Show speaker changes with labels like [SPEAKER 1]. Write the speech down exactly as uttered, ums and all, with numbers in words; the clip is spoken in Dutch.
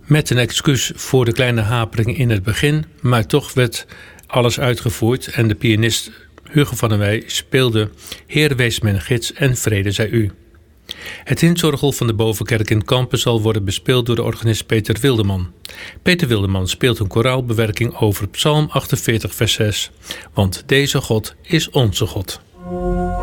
[SPEAKER 1] Met een excuus voor de kleine hapering in het begin, maar toch werd alles uitgevoerd en de pianist Hugo van der Wij speelde Heer wees mijn gids en vrede zij u. Het inzorgel van de Bovenkerk in Kampen zal worden bespeeld door de organist Peter Wildeman. Peter Wildeman speelt een koraalbewerking over Psalm achtenveertig vers zes. Want deze God is onze God.